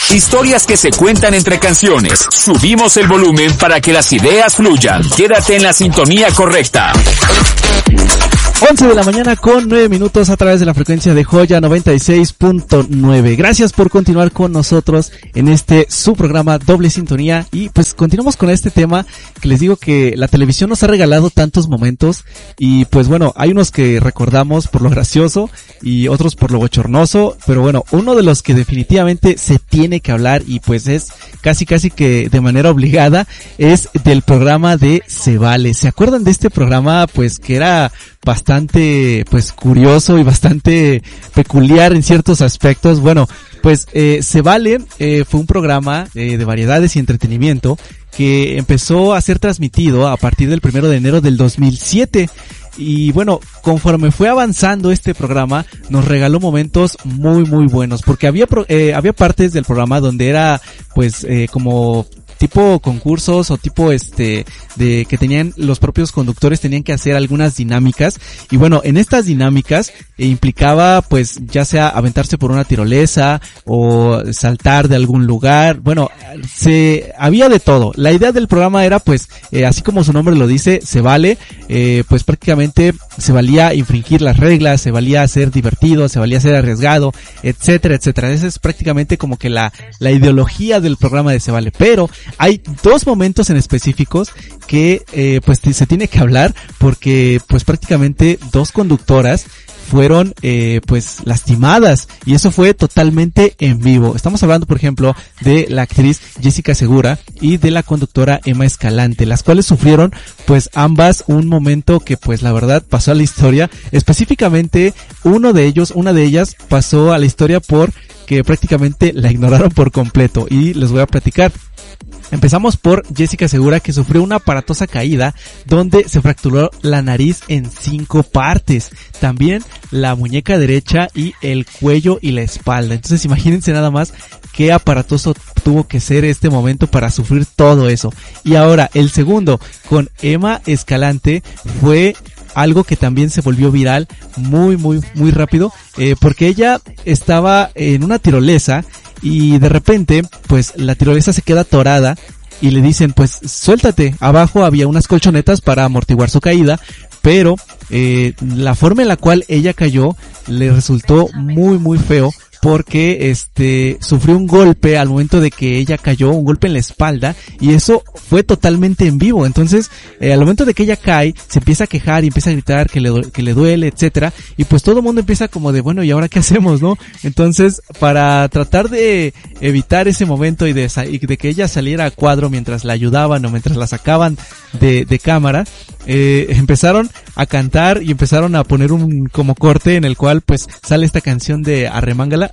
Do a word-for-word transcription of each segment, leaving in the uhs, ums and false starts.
Historias que se cuentan entre canciones. Subimos el volumen para que las ideas fluyan. Quédate en la sintonía correcta. once de la mañana con nueve minutos a través de la frecuencia de Joya noventa y seis punto nueve. Gracias por continuar con nosotros en este su programa Doble Sintonía, y pues continuamos con este tema que les digo que la televisión nos ha regalado tantos momentos, y pues bueno, hay unos que recordamos por lo gracioso y otros por lo bochornoso, pero bueno, uno de los que definitivamente se tiene que hablar, y pues es casi casi que de manera obligada, es del programa de Se Vale. ¿Se acuerdan de este programa? Pues que era bastante pues curioso y bastante peculiar en ciertos aspectos. Bueno, pues eh, Se Vale eh, fue un programa eh, de variedades y entretenimiento que empezó a ser transmitido a partir del primero de enero del dos mil siete. Y bueno, conforme fue avanzando este programa, nos regaló momentos muy muy buenos, porque había pro, eh, había partes del programa donde era pues eh, como tipo concursos o tipo este de que tenían los propios conductores tenían que hacer algunas dinámicas, y bueno, en estas dinámicas eh, implicaba pues ya sea aventarse por una tirolesa o saltar de algún lugar. Bueno, se había de todo. La idea del programa era pues eh, así como su nombre lo dice, se vale, eh, pues prácticamente se valía infringir las reglas, se valía ser divertido, se valía ser arriesgado, etcétera, etcétera. Esa es prácticamente como que la la ideología del programa de Se Vale. Pero hay dos momentos en específicos que eh, pues se tiene que hablar, porque pues prácticamente dos conductoras fueron eh, pues lastimadas, y eso fue totalmente en vivo. Estamos hablando, por ejemplo, de la actriz Jessica Segura y de la conductora Emma Escalante, las cuales sufrieron pues ambas un momento que pues la verdad pasó a la historia. Específicamente uno de ellos, una de ellas pasó a la historia por que prácticamente la ignoraron por completo, y les voy a platicar. Empezamos por Jessica Segura, que sufrió una aparatosa caída donde se fracturó la nariz en cinco partes, también la muñeca derecha y el cuello y la espalda. Entonces imagínense nada más qué aparatoso tuvo que ser este momento para sufrir todo eso. Y ahora el segundo, con Emma Escalante, fue algo que también se volvió viral muy muy muy rápido, eh, porque ella estaba en una tirolesa y de repente pues la tirolesa se queda atorada y le dicen pues suéltate. Abajo había unas colchonetas para amortiguar su caída, pero eh, la forma en la cual ella cayó le resultó muy muy feo, porque este sufrió un golpe al momento de que ella cayó, un golpe en la espalda, y eso fue totalmente en vivo. Entonces eh, al momento de que ella cae, se empieza a quejar y empieza a gritar que le, que le duele, etcétera, y pues todo el mundo empieza como de bueno, ¿y ahora qué hacemos, no? Entonces, para tratar de evitar ese momento y de, y de que ella saliera a cuadro mientras la ayudaban o mientras la sacaban de, de cámara, eh, empezaron a cantar y empezaron a poner un como corte en el cual pues sale esta canción de Arremángala.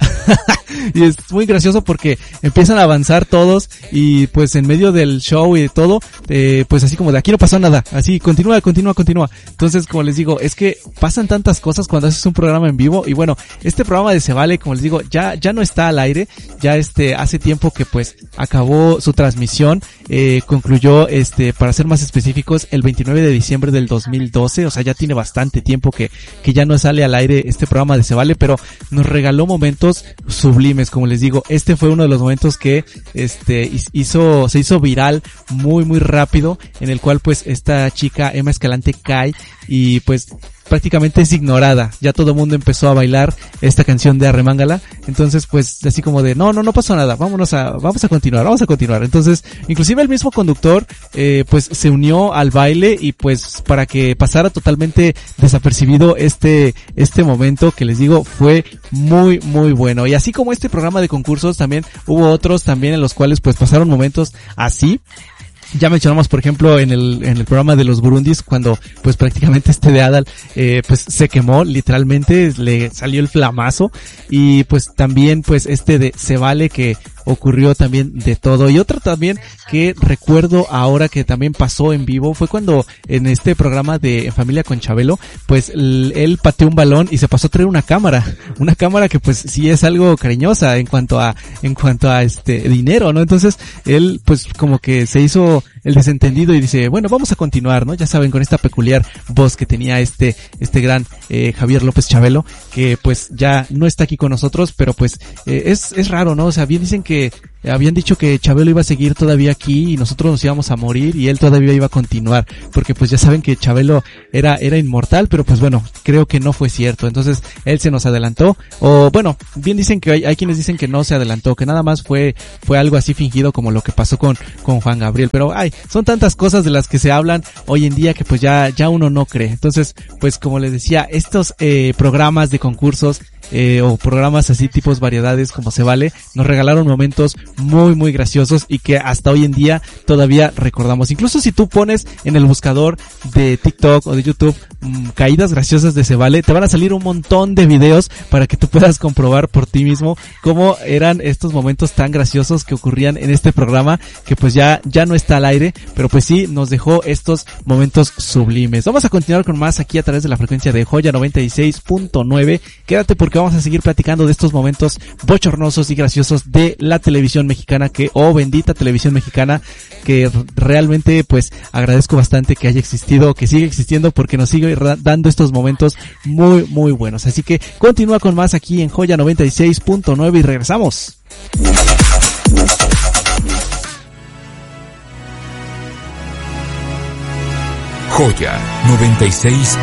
Y es muy gracioso porque empiezan a avanzar todos, y pues en medio del show y de todo, eh, pues así como de aquí no pasó nada, así continúa, continúa, continúa. Entonces, como les digo, es que pasan tantas cosas cuando haces un programa en vivo. Y bueno, este programa de Se Vale, como les digo, ya ya no está al aire, ya este hace tiempo que pues acabó su transmisión, eh, concluyó este, para ser más específicos, el veintinueve de diciembre del dos mil doce, o sea, ya tiene bastante tiempo que que ya no sale al aire este programa de Se Vale, pero nos regaló momentos sublimes. Como les digo, este fue uno de los momentos que este hizo se hizo viral muy muy rápido, en el cual pues esta chica Emma Escalante cae y pues prácticamente es ignorada. Ya todo el mundo empezó a bailar esta canción de Arremángala. Entonces pues así como de no, no, no pasó nada, vámonos a, vamos a continuar, vamos a continuar. Entonces inclusive el mismo conductor eh, pues se unió al baile, y pues para que pasara totalmente desapercibido este, este momento que les digo fue muy muy bueno. Y así como este programa de concursos, también hubo otros también en los cuales pues pasaron momentos así. Ya mencionamos, por ejemplo, en el en el programa de los Burundis, cuando pues prácticamente este de Adal eh, pues se quemó, literalmente le salió el flamazo. Y pues también pues este de Se Vale, que ocurrió también de todo. Y otra también que recuerdo ahora que también pasó en vivo fue cuando en este programa de En Familia con Chabelo, pues él pateó un balón y se pasó a traer una cámara, una cámara que pues sí es algo cariñosa en cuanto a en cuanto a este dinero, ¿no? Entonces él pues como que se hizo el desentendido y dice, bueno, vamos a continuar, ¿no? Ya saben, con esta peculiar voz que tenía este, este gran, eh, Javier López Chabelo, que pues ya no está aquí con nosotros, pero pues, eh, es, es raro, ¿no? O sea, bien dicen que, habían dicho que Chabelo iba a seguir todavía aquí y nosotros nos íbamos a morir y él todavía iba a continuar, porque pues ya saben que Chabelo era, era inmortal, pero pues bueno, creo que no fue cierto, entonces él se nos adelantó, o bueno, bien dicen que hay, hay quienes dicen que no se adelantó, que nada más fue, fue algo así fingido como lo que pasó con, con Juan Gabriel, pero ay, son tantas cosas de las que se hablan hoy en día que pues ya, ya uno no cree, entonces pues como les decía, estos, eh, programas de concursos, Eh, o programas así tipos variedades como Se Vale, nos regalaron momentos muy muy graciosos y que hasta hoy en día todavía recordamos. Incluso si tú pones en el buscador de TikTok o de YouTube mmm, caídas graciosas de Se Vale, te van a salir un montón de videos para que tú puedas comprobar por ti mismo cómo eran estos momentos tan graciosos que ocurrían en este programa, que pues ya, ya no está al aire, pero pues sí nos dejó estos momentos sublimes. Vamos a continuar con más aquí a través de la frecuencia de Joya noventa y seis punto nueve. Quédate porque vamos a seguir platicando de estos momentos bochornosos y graciosos de la televisión mexicana, que, oh bendita televisión mexicana, que realmente pues agradezco bastante que haya existido, que siga existiendo, porque nos sigue dando estos momentos muy muy buenos. Así que continúa con más aquí en Joya noventa y seis punto nueve y regresamos. Joya noventa y seis